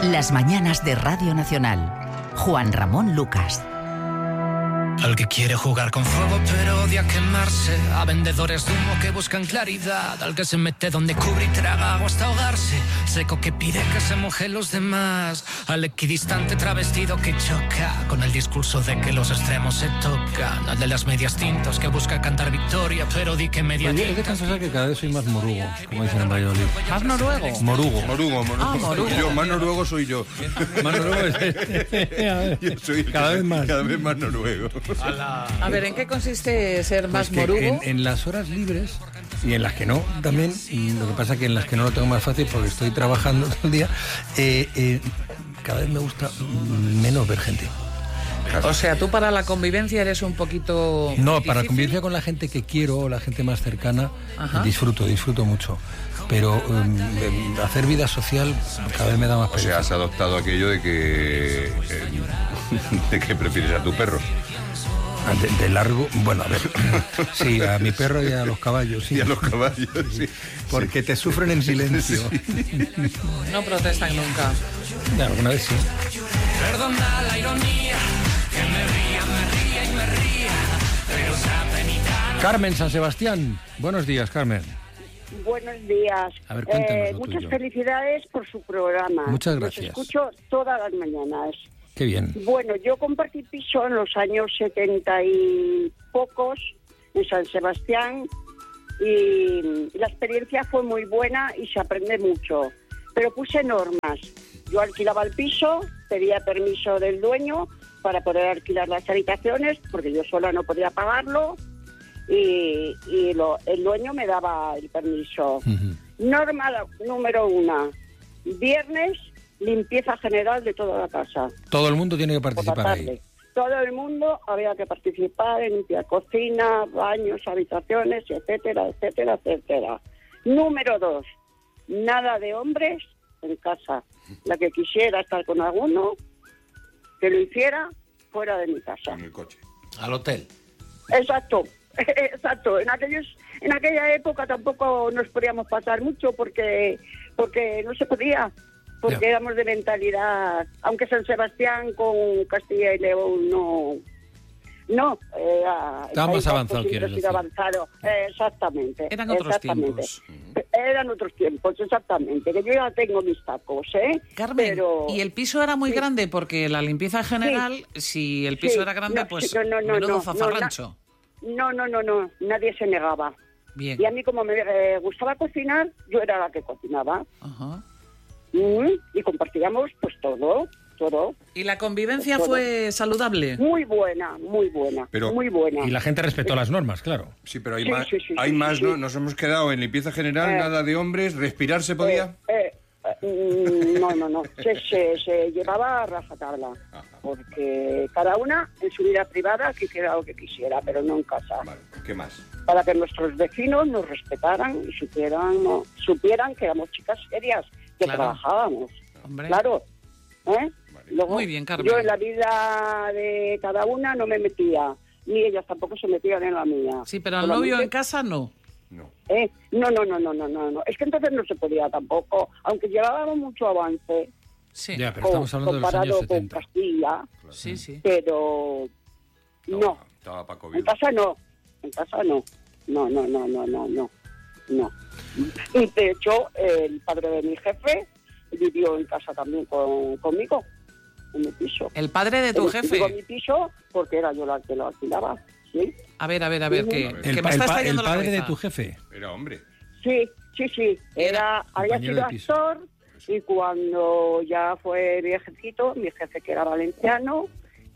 Las mañanas de Radio Nacional. Juan Ramón Lucas. Al que quiere jugar con fuego pero odia quemarse, a vendedores de humo que buscan claridad, al que se mete donde cubre y traga agua hasta ahogarse, seco que pide que se mojen los demás, al equidistante travestido que choca con el discurso de que los extremos se tocan, al de las medias tintas que busca cantar victoria pero di que media tinta. Es de confesar que cada vez soy más morugo, como dicen en Valladolid. ¿Más noruego? Morugo. Morugo. Yo, más noruego soy yo. Más noruego es... Yo soy cada vez más noruego. A ver, ¿en qué consiste ser más morugo? En las horas libres y en las que no también, lo que pasa es que en las que no lo tengo más fácil porque estoy trabajando todo el día, cada vez me gusta menos ver gente. O sea, tú para la convivencia eres un poquito... No, difícil. para la convivencia con la gente que quiero o la gente más cercana, disfruto mucho. Pero hacer vida social cada vez me da más pereza. O sea, has adoptado aquello de que prefieres a tu perro. De largo, bueno, a ver, sí, a mi perro y a los caballos, sí. Y a los caballos, sí. Porque te sufren en silencio. Sí. No protestan nunca. Alguna vez sí. Perdona la ironía, que me ría, pero sabe ni tan... Carmen San Sebastián, buenos días, Carmen. Buenos días. A ver, cuéntanos lo muchas tuyo. felicidades por su programa. Muchas gracias. Los escucho todas las mañanas. Qué bien. Bueno, yo compartí piso en los años 70 y pocos en San Sebastián y la experiencia fue muy buena y se aprende mucho. Pero puse normas. Yo alquilaba el piso, pedía permiso del dueño para poder alquilar las habitaciones porque yo sola no podía pagarlo y el dueño me daba el permiso. Uh-huh. Norma número 1. Viernes, limpieza general de toda la casa. Todo el mundo tiene que participar ahí. Todo el mundo había que participar en limpiar cocina, baños, habitaciones, etcétera, etcétera, etcétera. Número 2. Nada de hombres en casa. La que quisiera estar con alguno, que lo hiciera fuera de mi casa. En el coche. Al hotel. Exacto. Exacto. En aquella época tampoco nos podíamos pasar mucho porque no se podía. Porque éramos de mentalidad, aunque San Sebastián con Castilla y León no estaba más avanzado, quieres decir. Avanzado, exactamente. Eran otros tiempos. Eran otros tiempos, exactamente. Que yo ya tengo mis tacos, Carmen, pero... ¿y el piso era muy grande? Porque la limpieza general, si el piso era grande, menudo zafarrancho. No, nadie se negaba. Bien. Y a mí, como me gustaba cocinar, yo era la que cocinaba. Ajá. Y compartíamos pues todo. ¿Y la convivencia fue saludable? Muy buena, Pero, muy buena. Y la gente respetó las normas, claro. Sí, pero hay Sí, más, sí. ¿no? Nos hemos quedado en limpieza general, nada de hombres, respirar se podía. No. Se llevaba a rajatabla. Porque cada una en su vida privada que hiciera lo que quisiera, pero no en casa. Vale, ¿qué más? Para que nuestros vecinos nos respetaran y supieran que éramos chicas serias, que trabajábamos. Hombre. Claro. Vale. Luego, Muy bien, Carmen. yo en la vida de cada una no me metía, ni ellas tampoco se metían en la mía. Sí, pero al novio en casa no. No. No. Es que entonces no se podía tampoco, aunque llevábamos mucho avance. Sí. Ya, pero estamos hablando de los años comparado 70. con Castilla, Claro. Sí. pero no. Estaba Paco En Vivo. casa no. No. Y de hecho, el padre de mi jefe vivió en casa también conmigo, en mi piso. ¿El padre de tu jefe? Digo mi piso porque era yo la que lo alquilaba, ¿sí? A ver, que El me estás trayendo la padre de cabeza. tu jefe. Era hombre. Sí. Había compañero sido de piso. actor y cuando ya fue viejecito, mi jefe que era valenciano,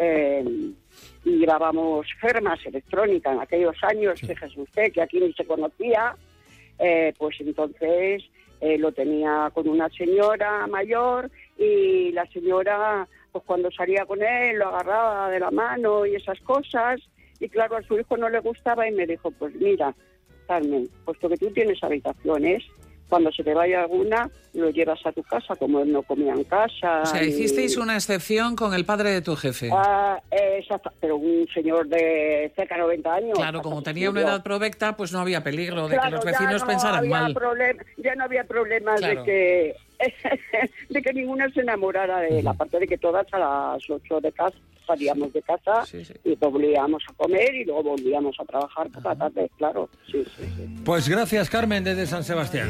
y grabamos firmas electrónicas en aquellos años, fíjese usted, que aquí ni se conocía, pues entonces lo tenía con una señora mayor y la señora, pues cuando salía con él, lo agarraba de la mano y esas cosas, y claro, a su hijo no le gustaba y me dijo, pues mira, Carmen, puesto que tú tienes habitaciones, cuando se te vaya alguna, lo llevas a tu casa, como él no comía en casa. O sea, hicisteis una excepción con el padre de tu jefe. Exacto, pero un señor de cerca de 90 años. Claro, como tenía una edad provecta, pues no había peligro de que los ya vecinos no pensaran había mal. ya no había problemas Claro. de que ninguna se enamorara de él, aparte de que todas a las 8 de casa salíamos de casa y volvíamos a comer y luego volvíamos a trabajar por la tarde, claro. Sí. Pues gracias, Carmen, desde San Sebastián.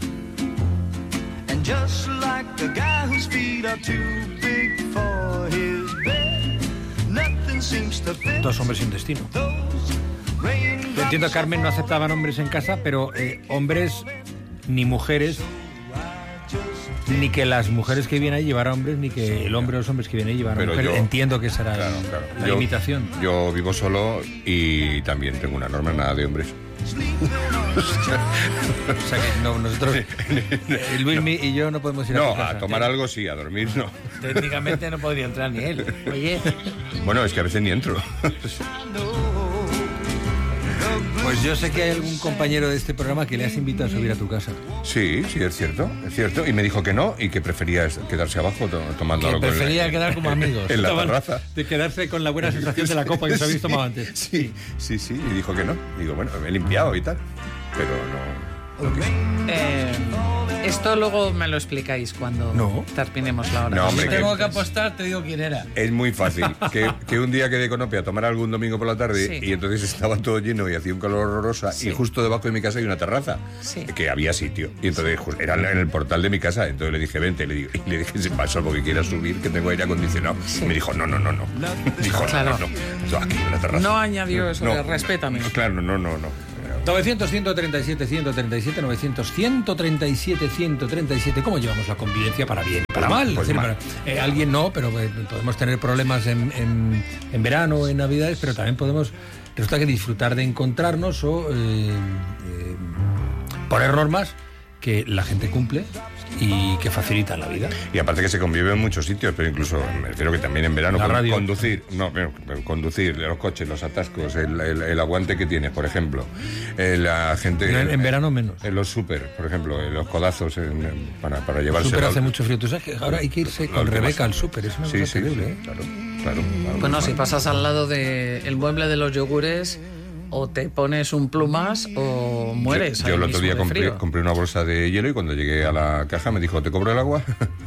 Dos hombres sin destino. Yo entiendo que Carmen no aceptaban hombres en casa, pero hombres ni mujeres, ni que las mujeres que vienen ahí llevaran hombres, ni que el hombre o los hombres que vienen ahí llevaran mujeres. Entiendo que será la limitación. Yo vivo solo y también tengo una norma, nada de hombres. O sea que no, nosotros, Luismi y yo no podemos ir a tu casa. A tomar algo sí, a dormir no. Técnicamente no podría entrar ni él. Oye. Bueno, es que a veces ni entro. Pues yo sé que hay algún compañero de este programa que le has invitado a subir a tu casa. Sí, es cierto. Y me dijo que no y que prefería quedarse abajo tomando algo. Prefería quedar como amigos. En la terraza. De quedarse con la buena sensación de la copa que se habéis tomado antes. Sí. Y dijo que no. Digo, bueno, me he limpiado y tal. Pero no. Esto luego me lo explicáis cuando terminemos la hora. No, hombre, si tengo que apostar, te digo quién era. Es muy fácil. Que un día quedé con Ope a tomar algo un domingo por la tarde y entonces estaba todo lleno y hacía un calor horroroso y justo debajo de mi casa hay una terraza que había sitio. Y entonces era en el portal de mi casa. Entonces le dije, vente, le dije, si pasa algo que quieras subir, que tengo aire acondicionado. Y me dijo, no. Dijo, claro. No. Aquí en la terraza. No añadió eso de respétame. Claro, no. 900-137-137, 900-137-137. ¿Cómo llevamos la convivencia para bien y para mal? Pues mal. Alguien no, pero podemos tener problemas en verano, en Navidades, pero también resulta que disfrutar de encontrarnos o poner normas que la gente cumple y que facilitan la vida. Y aparte que se convive en muchos sitios, pero incluso, me refiero que también en verano, conducir los coches, los atascos, el aguante que tienes, por ejemplo, la gente... En verano menos. En los súper, por ejemplo, en los codazos para llevarse... El súper hace mucho frío. Tú sabes que ahora hay que irse con Rebeca al súper, es una cosa terrible, ¿eh? Claro. Bueno, si pasas al lado del mueble de los yogures, o te pones un plumas o mueres. Yo el otro día compré una bolsa de hielo y cuando llegué a la caja me dijo, ¿te cobro el agua?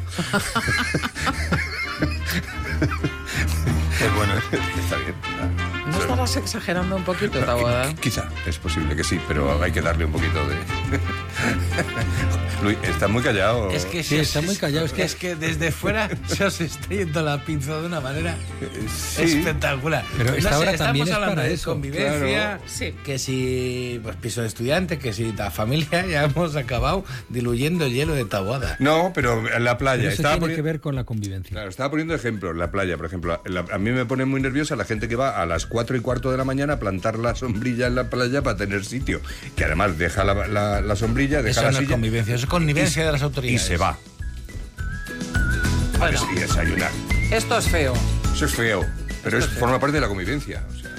Pues bueno, está bien. ¿No estarás exagerando un poquito, Taboada? Quizá, es posible que sí, pero hay que darle un poquito de... Luis, ¿estás muy callado? Es que sí, está muy callado. Es que desde fuera se os está yendo la pinza de una manera espectacular. Pero esta hora también es para de eso. Convivencia, que si piso de estudiante, que si la familia, ya hemos acabado diluyendo el hielo de Taboada. No, pero en la playa. Pero eso tiene que ver con la convivencia. Claro, estaba poniendo ejemplos. La playa, por ejemplo. A mí me pone muy nerviosa la gente que va a las 4:15 de la mañana a plantar la sombrilla en la playa para tener sitio. Que además deja la sombrilla, deja la silla. Convivencia, eso es connivencia de las autoridades. Y se va. Bueno, y desayunar. Esto es feo. Eso es feo. Pero forma parte de la convivencia. O sea.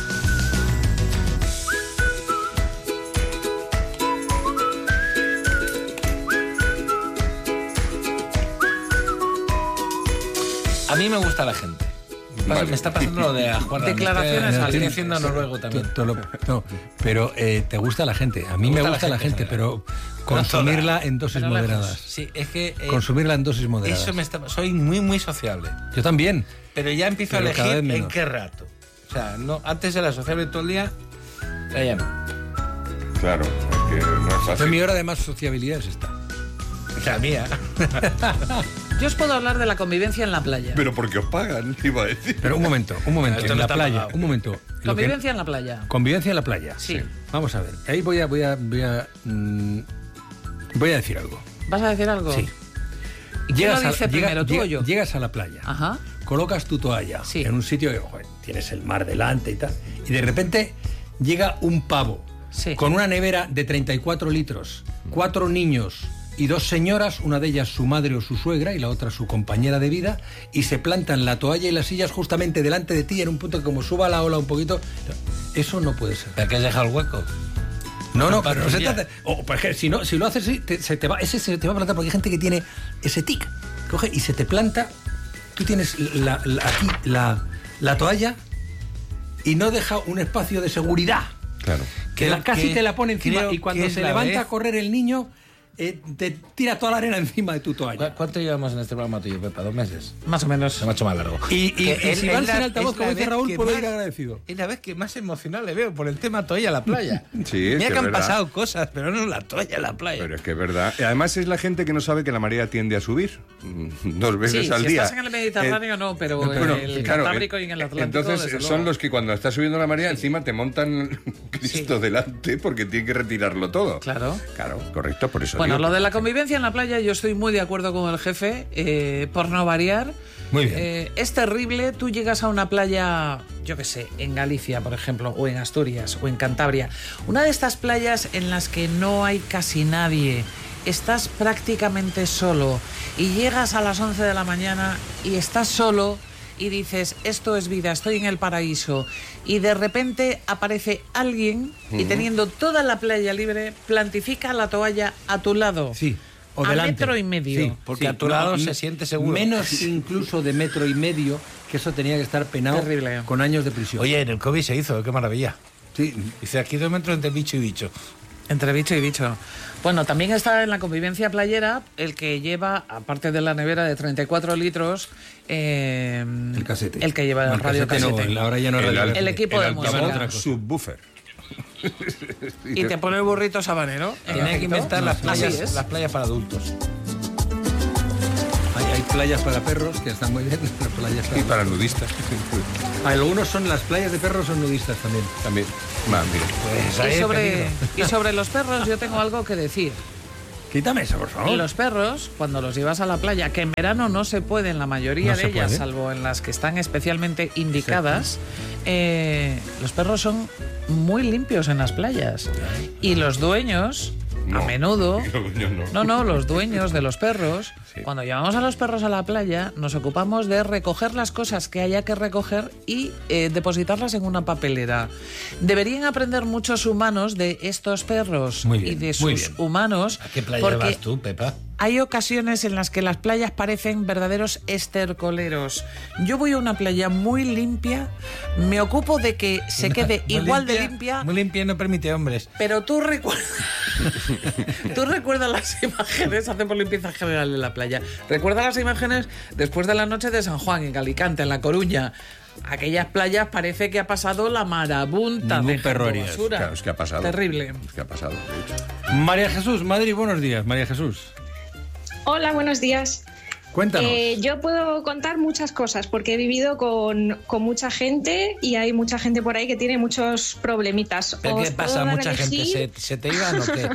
A mí me gusta la gente. Vale. Me está pasando lo de Juan. Declaraciones al estoy haciendo noruego también. No, pero te gusta la gente. A mí me gusta la gente, pero consumirla en dosis moderadas. Sí, es que... consumirla en dosis moderadas. Eso soy muy, muy sociable. Yo también. Pero ya empiezo a elegir en qué rato. O sea, no, antes era sociable todo el día, ya no. Claro, es que no es fácil. Pero mi hora de más sociabilidad es esta. La mía. Yo os puedo hablar de la convivencia en la playa. Pero porque os pagan, iba a decir. Pero un momento, en la playa, pagado. Un momento. Convivencia en la playa. Convivencia en la playa. Sí. Vamos a ver. Ahí voy a decir algo. ¿Vas a decir algo? Sí. ¿Quién lo dice primero, tú o yo? Llegas a la playa. Ajá. Colocas tu toalla en un sitio que tienes el mar delante y tal. Y de repente llega un pavo con una nevera de 34 litros, 4 niños y 2 señoras, una de ellas su madre o su suegra y la otra su compañera de vida, y se plantan la toalla y las sillas justamente delante de ti en un punto que como suba la ola un poquito. Eso no puede ser. ¿Para qué has dejado el hueco? No, pero no se trata. Porque si lo haces así, se te va a plantar, porque hay gente que tiene ese tic. Coge y se te planta. Tú tienes aquí la toalla y no deja un espacio de seguridad. Claro. Que casi te la pone encima y cuando se levanta a correr el niño, te tira toda la arena encima de tu toalla. ¿Cuánto llevamos en este programa tuyo, Pepa? 2 meses. Más o menos. Se me ha hecho más largo. Y si va sin altavoz, como dice Raúl, puedo ir agradecido. Es la vez que más emocional le veo por el tema toalla a la playa. Sí, Mira es que han verdad. pasado cosas, pero no la toalla a la playa. Pero es que es verdad. Y además es la gente que no sabe que la marea tiende a subir 2 veces al si día. estás en el Mediterráneo no, pero Bueno, en el claro, Cantábrico y en el Atlántico. Entonces son los que cuando está subiendo la marea encima te montan Cristo delante porque tienen que retirarlo todo. Claro. Claro, correcto, por eso Bueno, digo. lo de la convivencia en la playa, yo estoy muy de acuerdo con el jefe, por no variar. Muy bien. Es terrible, tú llegas a una playa, yo qué sé, en Galicia, por ejemplo, o en Asturias, o en Cantabria. Una de estas playas en las que no hay casi nadie, estás prácticamente solo y llegas a las 11 de la mañana y estás solo y dices, esto es vida, estoy en el paraíso. Y de repente aparece alguien y teniendo toda la playa libre, plantifica la toalla a tu lado. Sí. O a delante. 1,5 metros. Sí, Porque a tu lado se siente seguro. Menos incluso de 1,5 metros, que eso tenía que estar penado Terrible. con años de prisión. Oye, en el COVID se hizo, qué maravilla. Sí. Dice, aquí 2 metros entre bicho y bicho. Entre bicho y bicho. Bueno, también está en la convivencia playera el que lleva, aparte de la nevera de 34 litros, el casete. El que lleva No, el radio casete. No, ahora ya no es radio casete. El equipo de música. altavoz subwoofer. Y te pone el burrito sabanero. Tiene que inventar las Así es. playas para adultos. Hay playas para perros que están muy bien. Las playas Y para nudistas. Algunos son las playas de perros, son nudistas también. También. Va, mira. Pues ahí Y sobre los perros yo tengo algo que decir. Quítame eso, por favor. Los perros, cuando los llevas a la playa, que en verano no se puede en la mayoría No de se ellas, puede. salvo en las que están especialmente indicadas, los perros son muy limpios en las playas. Y los dueños, No. a menudo... No. No, los dueños de los perros, cuando llevamos a los perros a la playa, nos ocupamos de recoger las cosas que haya que recoger y depositarlas en una papelera. Deberían aprender muchos humanos de estos perros Muy bien, y de muy sus bien. humanos. ¿A qué playa porque vas tú, Pepa? hay ocasiones en las que las playas parecen verdaderos estercoleros. Yo voy a una playa muy limpia, me ocupo de que se quede Muy igual de limpia, Muy limpia y no permite hombres. pero tú recuerdas las imágenes, hacemos limpieza general en la playa. Recuerda las imágenes después de la noche de San Juan, en Alicante, en La Coruña. Aquellas playas parece que ha pasado la marabunta Ningún de perro haría eso. basura. Claro, es que ha pasado. Terrible. Es que ha pasado, de hecho. María Jesús, Madrid, buenos días. María Jesús, Hola, buenos días. cuéntanos. Yo puedo contar muchas cosas porque he vivido con mucha gente y hay mucha gente por ahí que tiene muchos problemitas. ¿Pero Os qué puedo pasa? dar a ¿Mucha gente elegir. se te iban o qué?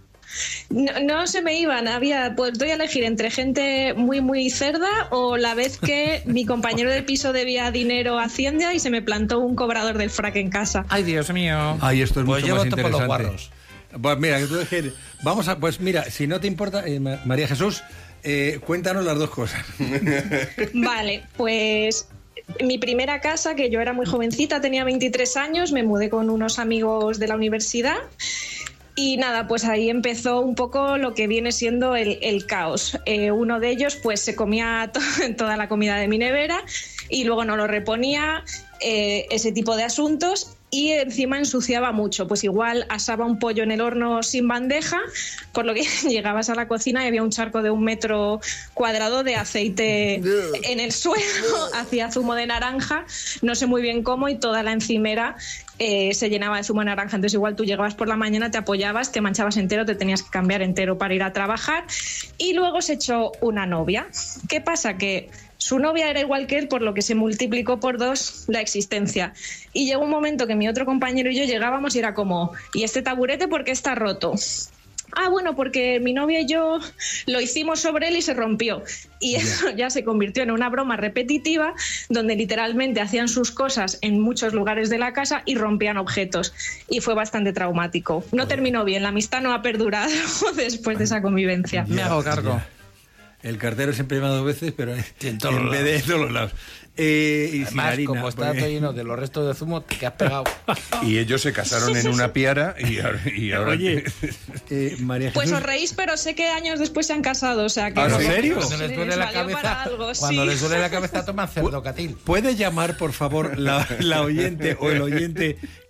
No se me iban, pues doy a elegir entre gente muy muy cerda o la vez que mi compañero de piso debía dinero a Hacienda y se me plantó un cobrador del frac en casa. Ay, Dios mío. Ay, esto es Pues mucho yo más voto por los interesante. guarros. Pues mira, pues mira, si no te importa, María Jesús, cuéntanos las dos cosas. Vale, pues mi primera casa, que yo era muy jovencita, tenía 23 años, me mudé con unos amigos de la universidad. Y nada, pues ahí empezó un poco lo que viene siendo el caos. Uno de ellos pues se comía toda la comida de mi nevera y luego no lo reponía, ese tipo de asuntos. Y encima ensuciaba mucho, pues igual asaba un pollo en el horno sin bandeja, por lo que llegabas a la cocina y había un charco de 1 metro cuadrado de aceite en el suelo, hacía zumo de naranja, no sé muy bien cómo, y toda la encimera se llenaba de zumo de naranja. Entonces igual tú llegabas por la mañana, te apoyabas, te manchabas entero, te tenías que cambiar entero para ir a trabajar. Y luego se echó una novia. ¿Qué pasa? Que su novia era igual que él, por lo que se multiplicó por 2 la existencia. Y llegó un momento que mi otro compañero y yo llegábamos y era como, ¿y este taburete por qué está roto? Ah, bueno, porque mi novia y yo lo hicimos sobre él y se rompió. Y eso ya se convirtió en una broma repetitiva donde literalmente hacían sus cosas en muchos lugares de la casa y rompían objetos. Y fue bastante traumático. No terminó bien, la amistad no ha perdurado después de esa convivencia. Me hago cargo. El cartero siempre llama 2 veces, pero en todos vez de en todos los lados. Y sin Además, harina, como está porque- todo lleno de los restos de zumo, te has pegado. Y ellos se casaron en una piara y ahora Oye, María Jesús, Pues os reís, pero sé que años después se han casado, o sea que... ¿Ah, no- en serio? Cuando les duele la valió para cabeza, algo, cuando sí. les duele la cabeza toman cerdocatil. ¿puede llamar, por favor, la oyente o el oyente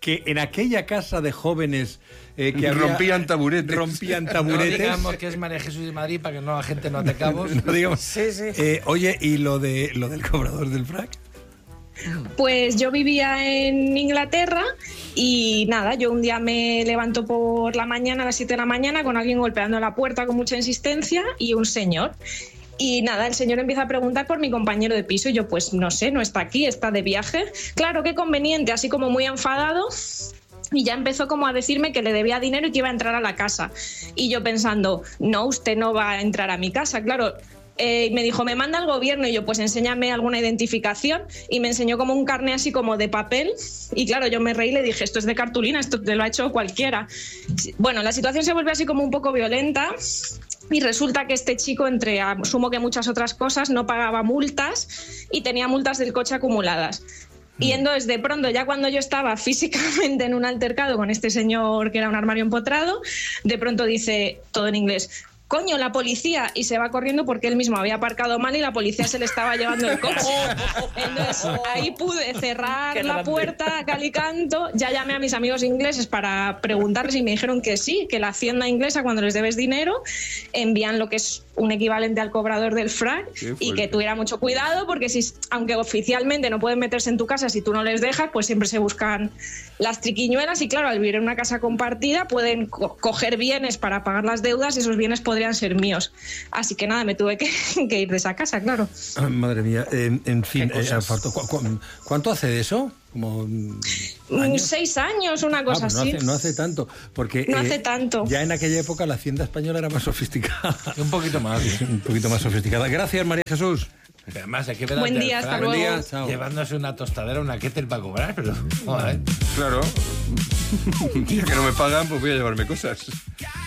que en aquella casa de jóvenes que rompían taburetes. No digamos que es María Jesús de Madrid para que la gente no ate cabos. No digamos. Sí. Oye, ¿y lo del cobrador del frac? Pues yo vivía en Inglaterra y nada, yo un día me levanto por la mañana a las 7 de la mañana con alguien golpeando la puerta con mucha insistencia y un señor. Y nada, el señor empieza a preguntar por mi compañero de piso y yo pues no sé, no está aquí, está de viaje. Claro, qué conveniente, así como muy enfadado. Y ya empezó como a decirme que le debía dinero y que iba a entrar a la casa. Y yo pensando, no, usted no va a entrar a mi casa, claro. Me dijo, me manda el gobierno y yo, pues enséñame alguna identificación y me enseñó como un carné así como de papel y claro, yo me reí y le dije, esto es de cartulina, esto te lo ha hecho cualquiera. Bueno, la situación se vuelve así como un poco violenta y resulta que este chico, entre asumo que muchas otras cosas, no pagaba multas y tenía multas del coche acumuladas. Y entonces, de pronto, ya cuando yo estaba físicamente en un altercado con este señor que era un armario empotrado, de pronto dice todo en inglés, coño, la policía, y se va corriendo porque él mismo había aparcado mal y la policía se le estaba llevando el coche. Entonces ahí pude cerrar la puerta a cal y canto, ya llamé a mis amigos ingleses para preguntarles y me dijeron que sí, que la hacienda inglesa cuando les debes dinero envían lo que es un equivalente al cobrador del frac y que tuviera mucho cuidado porque si, aunque oficialmente no pueden meterse en tu casa si tú no les dejas, pues siempre se buscan las triquiñuelas y claro, al vivir en una casa compartida pueden coger bienes para pagar las deudas y esos bienes podrían ser míos. Así que nada, me tuve que ir de esa casa, claro. Madre mía, en fin, ¿cuánto hace de eso? Como 6 años, una cosa así. No hace tanto, porque no hace tanto. Ya en aquella época la hacienda española era más sofisticada. Un poquito más. Un poquito más sofisticada. Gracias, María Jesús. Además, hay que ver buen día, hasta luego. Buen día, chao. Llevándose una tostadera, una kettle para cobrar, pero joder. Claro. Ya que no me pagan, pues voy a llevarme cosas.